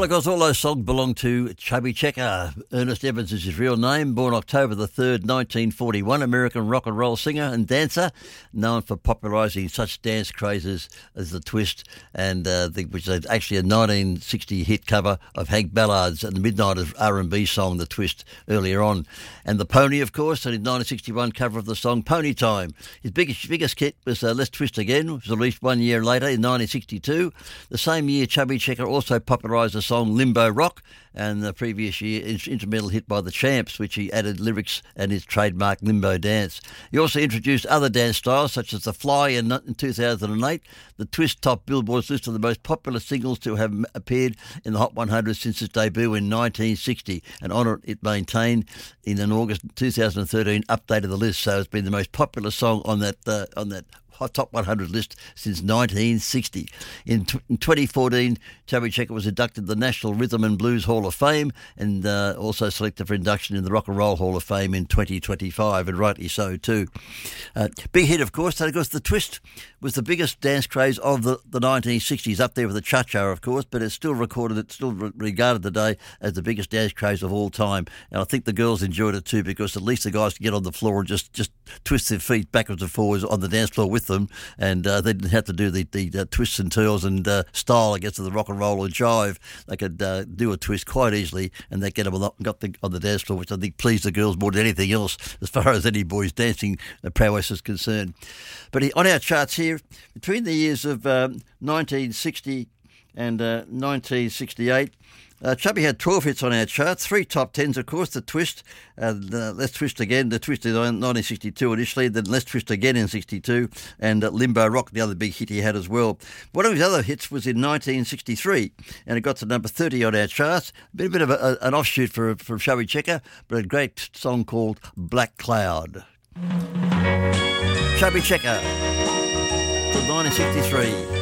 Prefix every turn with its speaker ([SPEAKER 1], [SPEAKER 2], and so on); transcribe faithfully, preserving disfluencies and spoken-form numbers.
[SPEAKER 1] Well, of course, all those songs belong to Chubby Checker. Ernest Evans is his real name, born October the third, nineteen forty-one, American rock and roll singer and dancer, known for popularising such dance crazes as the twist, and uh, the, which is actually a nineteen sixty hit cover of Hank Ballard's and the Midnight R and B song, The Twist, earlier on. And the Pony, of course, and his nineteen sixty-one cover of the song Pony Time. His biggest biggest hit was uh, Let's Twist Again, which was released one year later in nineteen sixty-two. The same year, Chubby Checker also popularised the song Limbo Rock, and the previous year, instrumental hit by the Champs, which he added lyrics and his trademark limbo dance. He also introduced other dance styles, such as the Fly in two thousand eight. The Twist topped Billboard's list of the most popular singles to have appeared in the Hot one hundred since its debut in nineteen sixty, and honour it maintained in an August two thousand thirteen update of the list. So it's been the most popular song on that uh, on that Hot Top one hundred list since nineteen sixty. In, t- in twenty fourteen, Chubby Checker was inducted to the National Rhythm and Blues Hall of Fame, and uh, also selected for induction in the Rock and Roll Hall of Fame in twenty twenty-five, and rightly so too. Uh, big hit, of course, and of course the Twist was the biggest dance craze of the, the nineteen sixties, up there with the Cha-Cha, of course, but it's still recorded, it's still re- regarded today as the biggest dance craze of all time. And I think the girls enjoyed it too, because at least the guys could get on the floor and just, just twist their feet backwards and forwards on the dance floor with them, and uh, they didn't have to do the, the uh, twists and twirls and uh, style, I guess, of the rock and roll and jive. They could uh, do a twist quite easily, and they get them on the, got the, on the dance floor, which I think pleased the girls more than anything else, as far as any boys' dancing prowess is concerned. But he, on our charts here, between the years of um, nineteen sixty and uh, nineteen sixty-eight, Uh, Chubby had twelve hits on our chart, three top tens, of course, The Twist, and uh, Let's Twist Again, The Twist in nineteen sixty-two initially, then Let's Twist Again in sixty-two, and uh, Limbo Rock, the other big hit he had as well. One of his other hits was in nineteen sixty-three, and it got to number thirty on our charts. A bit, a bit of a, a, an offshoot for, from Chubby Checker, but a great song called Black Cloud. Chubby Checker, from nineteen sixty-three.